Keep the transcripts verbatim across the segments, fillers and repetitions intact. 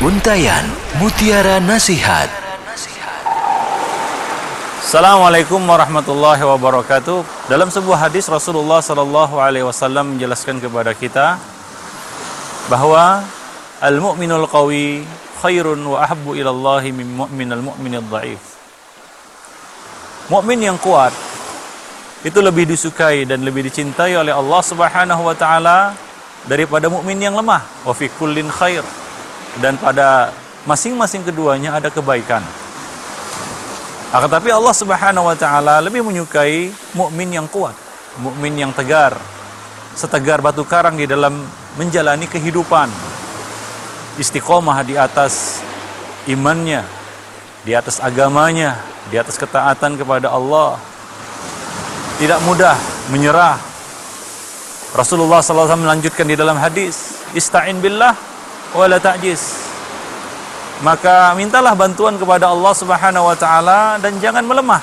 Untayan Mutiara Nasihat. Assalamualaikum warahmatullahi wabarakatuh. Dalam sebuah hadis Rasulullah sallallahu alaihi wasallam menjelaskan kepada kita bahwa al-mu'minul qawi khairun wa ahabbu ilallahi min mu'minal mu'minid dhaif. Mukmin yang kuat itu lebih disukai dan lebih dicintai oleh Allah Subhanahu wa taala daripada mukmin yang lemah. Wa fi kullin khair. Dan pada masing-masing keduanya ada kebaikan. Akan tapi Allah Subhanahu wa taala lebih menyukai mukmin yang kuat, mukmin yang tegar, setegar batu karang di dalam menjalani kehidupan. Istiqomah di atas imannya, di atas agamanya, di atas ketaatan kepada Allah. Tidak mudah menyerah. Rasulullah sallallahu alaihi wasallam melanjutkan di dalam hadis, "Ista'in billah wa la ta'jiz." Maka mintalah bantuan kepada Allah Subhanahu wa taala dan jangan melemah.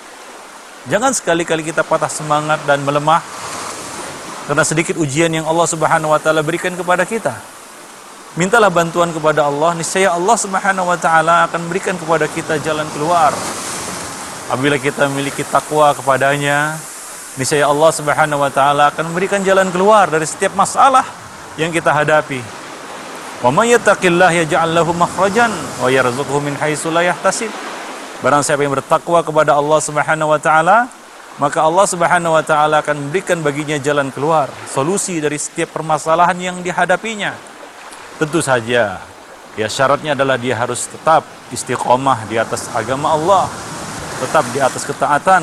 Jangan sekali-kali kita patah semangat dan melemah karena sedikit ujian yang Allah Subhanahu wa taala berikan kepada kita. Mintalah bantuan kepada Allah, niscaya Allah Subhanahu wa taala akan berikan kepada kita jalan keluar. Apabila kita memiliki takwa kepadanya, niscaya Allah Subhanahu wa taala akan memberikan jalan keluar dari setiap masalah yang kita hadapi. Wa may yattaqillaha yaj'al lahu makhrajan wa yarzuqhu min haitsu la yahtasib. Barang siapa yang bertakwa kepada Allah Subhanahu wa taala, maka Allah Subhanahu wa taala akan memberikan baginya jalan keluar, solusi dari setiap permasalahan yang dihadapinya. Tentu saja, ya syaratnya adalah dia harus tetap istiqomah di atas agama Allah, tetap di atas ketaatan,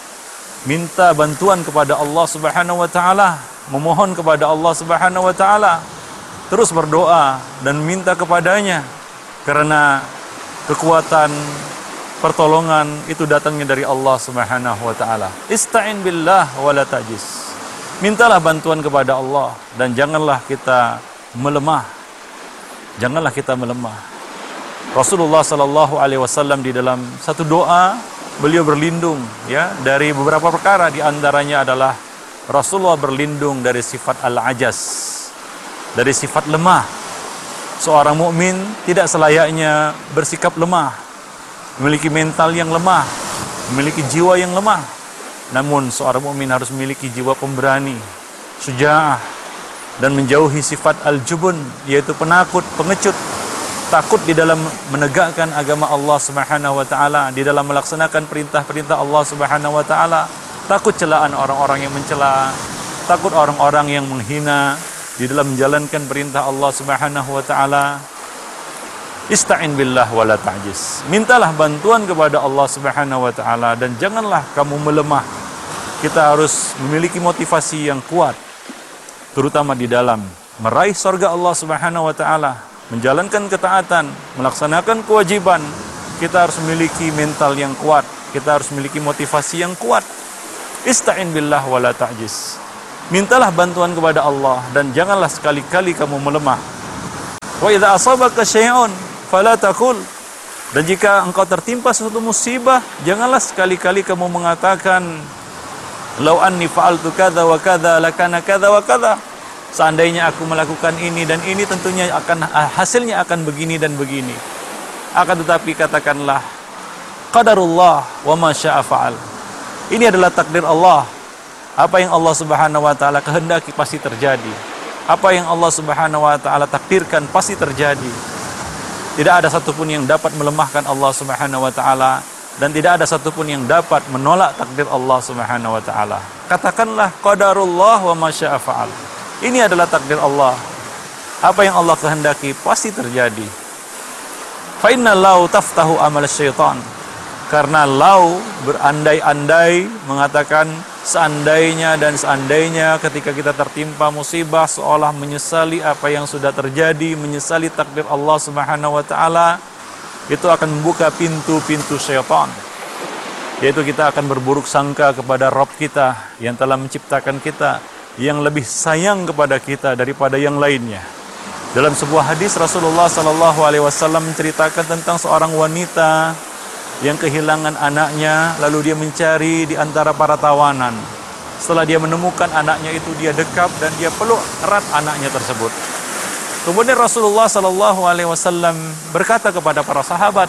minta bantuan kepada Allah Subhanahu wa taala, memohon kepada Allah Subhanahu wa taala, terus berdoa dan minta kepadanya, karena kekuatan pertolongan itu datangnya dari Allah Subhanahu wa taala. Ista'in billah wa la ta'jiz. Mintalah bantuan kepada Allah dan janganlah kita melemah. Janganlah kita melemah. Rasulullah sallallahu alaihi wasallam di dalam satu doa beliau berlindung ya dari beberapa perkara, di antaranya adalah Rasulullah berlindung dari sifat al-ajaz, dari sifat lemah. Seorang mukmin tidak selayaknya bersikap lemah, memiliki mental yang lemah, memiliki jiwa yang lemah. Namun seorang mukmin harus memiliki jiwa pemberani, syuja'ah, dan menjauhi sifat al-jubun, yaitu penakut, pengecut, takut di dalam menegakkan agama Allah Subhanahu wa taala, di dalam melaksanakan perintah-perintah Allah Subhanahu wa taala, takut celaan orang-orang yang mencela, takut orang-orang yang menghina di dalam menjalankan perintah Allah Subhanahu wa taala. Ista'in billah wa la ta'jiz. Mintalah bantuan kepada Allah Subhanahu wa taala dan janganlah kamu melemah. Kita harus memiliki motivasi yang kuat, terutama di dalam meraih surga Allah Subhanahu wa taala, menjalankan ketaatan, melaksanakan kewajiban. Kita harus memiliki mental yang kuat, kita harus memiliki motivasi yang kuat. Ista'in billah wa la ta'jiz. Mintalah bantuan kepada Allah dan janganlah sekali-kali kamu melemah. Wa idza asabaka syai'un fala taqul. Dan jika engkau tertimpa suatu musibah, janganlah sekali-kali kamu mengatakan lau anni fa'altu kadza wa kadza lakana kadza wa kadza. Seandainya aku melakukan ini dan ini, tentunya akan hasilnya akan begini dan begini. Akan tetapi katakanlah qadarullah wa ma syaa fa'al. Ini adalah takdir Allah. Apa yang Allah Subhanahu wa taala kehendaki pasti terjadi. Apa yang Allah Subhanahu wa taala takdirkan pasti terjadi. Tidak ada satupun yang dapat melemahkan Allah Subhanahu wa taala dan tidak ada satupun yang dapat menolak takdir Allah Subhanahu wa taala. Katakanlah qadarullah wa ma syaa fa'al. Ini adalah takdir Allah. Apa yang Allah kehendaki pasti terjadi. Fa inna lau taftahu amal syaitan. Karena lau berandai-andai, mengatakan seandainya dan seandainya, ketika kita tertimpa musibah seolah menyesali apa yang sudah terjadi, menyesali takdir Allah Subhanahu wa taala, itu akan membuka pintu-pintu syaitan. Yaitu kita akan berburuk sangka kepada Rabb kita yang telah menciptakan kita, yang lebih sayang kepada kita daripada yang lainnya. Dalam sebuah hadis Rasulullah sallallahu alaihi wasallam menceritakan tentang seorang wanita yang kehilangan anaknya, lalu dia mencari di antara para tawanan. Setelah dia menemukan anaknya itu, dia dekap dan dia peluk erat anaknya tersebut. Kemudian Rasulullah Shallallahu Alaihi Wasallam berkata kepada para sahabat,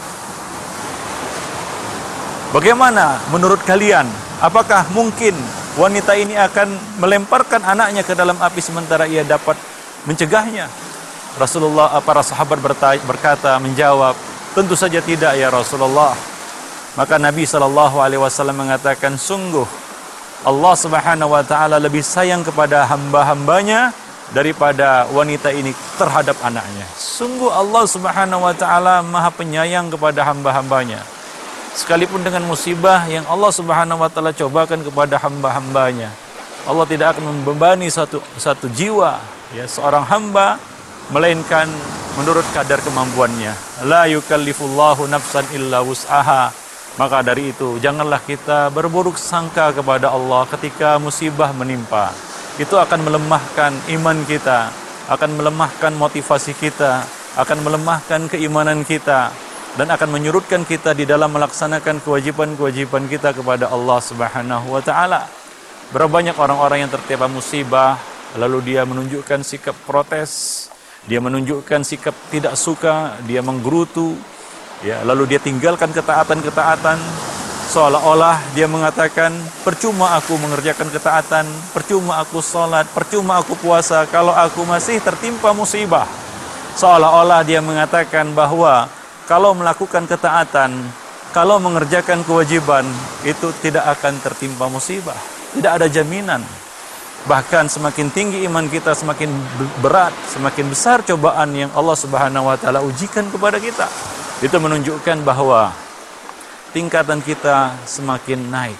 bagaimana menurut kalian? Apakah mungkin wanita ini akan melemparkan anaknya ke dalam api sementara ia dapat mencegahnya? Rasulullah, para sahabat berkata, menjawab, tentu saja tidak ya Rasulullah. Maka Nabi Shallallahu Alaihi Wasallam mengatakan, sungguh Allah Subhanahu Wa Taala lebih sayang kepada hamba-hambanya daripada wanita ini terhadap anaknya. Sungguh Allah Subhanahu Wa Taala maha penyayang kepada hamba-hambanya. Sekalipun dengan musibah yang Allah Subhanahu Wa Taala cobakan kepada hamba-hambanya, Allah tidak akan membebani satu satu jiwa, ya, seorang hamba, melainkan menurut kadar kemampuannya. La yukallifullahu nafsan illa wus'aha. Maka dari itu, janganlah kita berburuk sangka kepada Allah ketika musibah menimpa. Itu akan melemahkan iman kita, akan melemahkan motivasi kita, akan melemahkan keimanan kita, dan akan menyurutkan kita di dalam melaksanakan kewajiban-kewajiban kita kepada Allah Subhanahu wa Ta'ala. Berapa banyak orang-orang yang tertimpa musibah, lalu dia menunjukkan sikap protes, dia menunjukkan sikap tidak suka, dia menggerutu, ya, lalu dia tinggalkan ketaatan-ketaatan, seolah-olah dia mengatakan, percuma aku mengerjakan ketaatan, percuma aku sholat, percuma aku puasa kalau aku masih tertimpa musibah. Seolah-olah dia mengatakan bahwa kalau melakukan ketaatan, kalau mengerjakan kewajiban, itu tidak akan tertimpa musibah. Tidak ada jaminan. Bahkan semakin tinggi iman kita, semakin berat, semakin besar cobaan yang Allah Subhanahu wa Ta'ala ujikan kepada kita. Itu menunjukkan bahwa tingkatan kita semakin naik.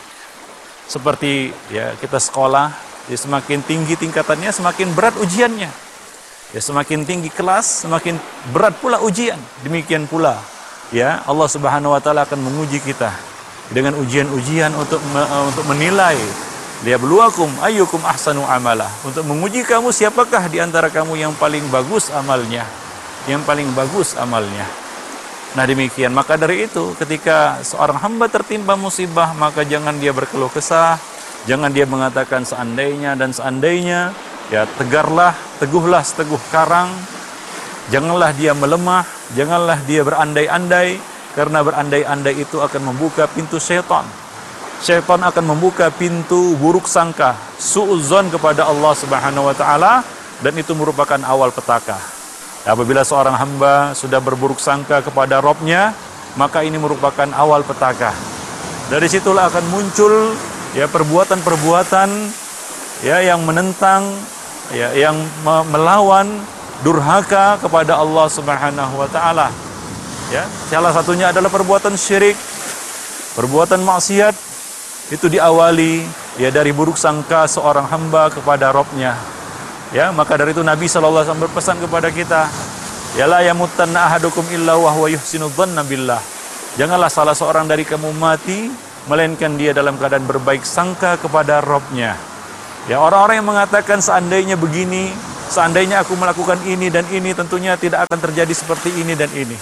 Seperti ya kita sekolah, ya, semakin tinggi tingkatannya, semakin berat ujiannya. Ya, semakin tinggi kelas, semakin berat pula ujian. Demikian pula, ya, Allah Subhanahu wa Ta'ala akan menguji kita dengan ujian-ujian untuk untuk menilai, liyabluwakum ayyukum ahsanu amala, untuk menguji kamu siapakah di antara kamu yang paling bagus amalnya, yang paling bagus amalnya. Nah demikian, maka dari itu ketika seorang hamba tertimpa musibah, maka jangan dia berkeluh kesah, jangan dia mengatakan seandainya dan seandainya, ya, tegarlah, teguhlah seteguh karang, janganlah dia melemah, janganlah dia berandai-andai, karena berandai-andai itu akan membuka pintu syaitan. Syaitan akan membuka pintu buruk sangka, su'udzon kepada Allah Subhanahu wa Ta'ala, dan itu merupakan awal petaka. Apabila seorang hamba sudah berburuk sangka kepada Robnya, maka ini merupakan awal petaka. Dari situlah akan muncul, ya, perbuatan-perbuatan, ya, yang menentang, ya, yang melawan, durhaka kepada Allah Subhanahu wa Ta'ala. Ya, salah satunya adalah perbuatan syirik, perbuatan maksiat. Itu diawali, ya, dari buruk sangka seorang hamba kepada Robnya. Ya, maka dari itu Nabi shallallahu alaihi wasallam berpesan kepada kita, ya, la yamutanna ahadukum illa wa huwa yuhsinu dhanna billah. Janganlah salah seorang dari kamu mati melainkan dia dalam keadaan berbaik sangka kepada Robnya. Ya, orang-orang yang mengatakan seandainya begini, seandainya aku melakukan ini dan ini, tentunya tidak akan terjadi seperti ini dan ini.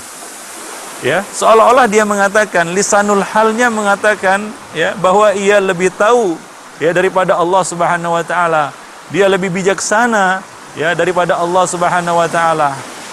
Ya, seolah-olah dia mengatakan, lisanul halnya mengatakan, ya, bahwa ia lebih tahu, ya, daripada Allah Subhanahu wa Ta'ala. Dia lebih bijaksana, ya, daripada Allah Subhanahu wa Ta'ala.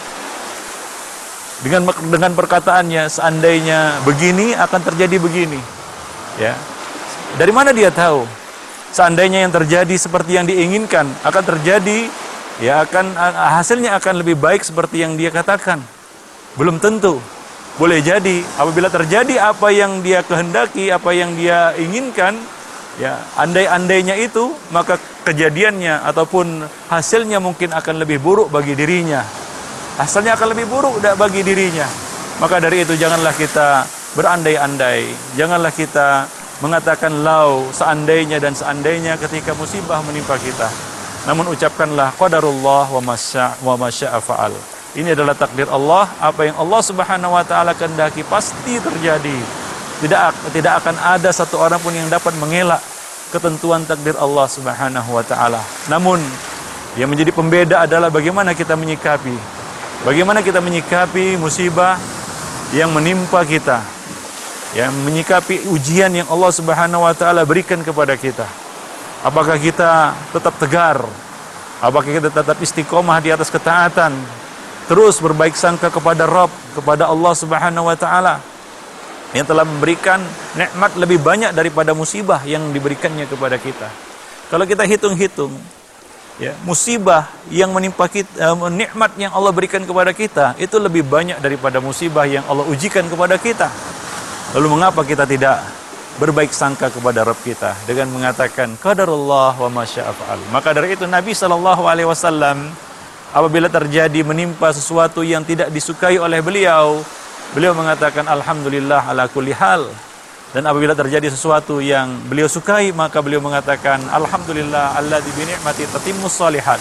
Dengan dengan perkataannya, seandainya begini akan terjadi begini. Ya. Dari mana dia tahu? Seandainya yang terjadi seperti yang diinginkan akan terjadi, ya, akan hasilnya akan lebih baik seperti yang dia katakan. Belum tentu. Boleh jadi apabila terjadi apa yang dia kehendaki, apa yang dia inginkan, ya, andai-andainya itu, maka kejadiannya ataupun hasilnya mungkin akan lebih buruk bagi dirinya. Hasilnya akan lebih buruk bagi dirinya. Maka dari itu janganlah kita berandai-andai, janganlah kita mengatakan lau, seandainya dan seandainya ketika musibah menimpa kita. Namun ucapkanlah qadarullah wa masya' wa masya'a fa'al. Ini adalah takdir Allah, apa yang Allah Subhanahu wa Ta'ala kehendaki pasti terjadi. Tidak tidak akan ada satu orang pun yang dapat mengelak ketentuan takdir Allah Subhanahu wa Ta'ala. Namun yang menjadi pembeda adalah bagaimana kita menyikapi. Bagaimana kita menyikapi musibah yang menimpa kita. Yang menyikapi ujian yang Allah Subhanahu wa Ta'ala berikan kepada kita. Apakah kita tetap tegar? Apakah kita tetap istiqomah di atas ketaatan? terus berbaik sangka kepada Rabb, kepada Allah Subhanahu wa taala yang telah memberikan nikmat lebih banyak daripada musibah yang diberikannya kepada kita. Kalau kita hitung-hitung, ya, musibah yang menimpa kita, uh, nikmat yang Allah berikan kepada kita itu lebih banyak daripada musibah yang Allah ujikan kepada kita. Lalu mengapa kita tidak berbaik sangka kepada Rabb kita dengan mengatakan qadarullah wa masya'a fa'al? Maka dari itu Nabi sallallahu alaihi wasallam apabila terjadi menimpa sesuatu yang tidak disukai oleh beliau, beliau mengatakan alhamdulillah ala kulli hal. Dan apabila terjadi sesuatu yang beliau sukai, maka beliau mengatakan alhamdulillah alladzi bi ni'mati tatimmus shalihat.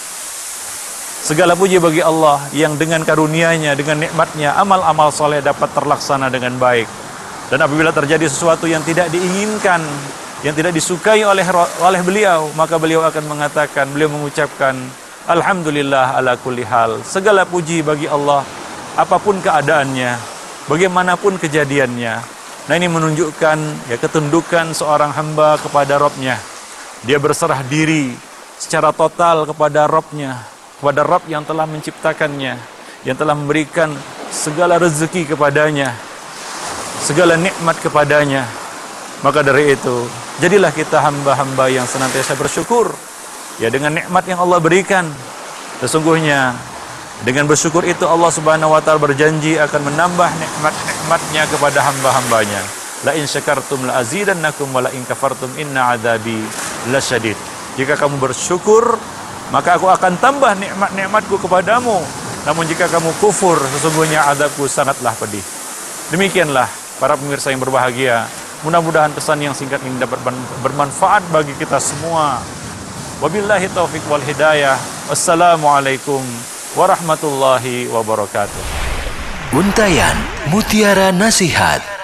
Segala puji bagi Allah yang dengan karunia-Nya, dengan nikmat-Nya, amal-amal soleh dapat terlaksana dengan baik. Dan apabila terjadi sesuatu yang tidak diinginkan, yang tidak disukai oleh oleh beliau, maka beliau akan mengatakan, beliau mengucapkan alhamdulillah ala kulli hal. Segala puji bagi Allah apapun keadaannya, bagaimanapun kejadiannya. Nah, ini menunjukkan ya ketundukan seorang hamba kepada Rabb-nya. Dia berserah diri secara total kepada Rabb-nya, kepada Rabb yang telah menciptakannya, yang telah memberikan segala rezeki kepadanya, segala nikmat kepadanya. Maka dari itu, jadilah kita hamba-hamba yang senantiasa bersyukur ya dengan nikmat yang Allah berikan. Sesungguhnya dengan bersyukur itu Allah Subhanahu wa taala berjanji akan menambah nikmat-nikmatnya kepada hamba-hambanya. La in syakartum la azidannakum wa la in kafartum inna adzabi lasyadid. Jika kamu bersyukur, maka aku akan tambah nikmat-nikmatku kepadamu. Namun jika kamu kufur, sesungguhnya azabku sangatlah pedih. Demikianlah para pemirsa yang berbahagia. Mudah-mudahan pesan yang singkat ini dapat bermanfaat bagi kita semua. Wabillahi taufik wal hidayah. Wassalamualaikum warahmatullahi wabarakatuh. Untayan Mutiara Nasihat.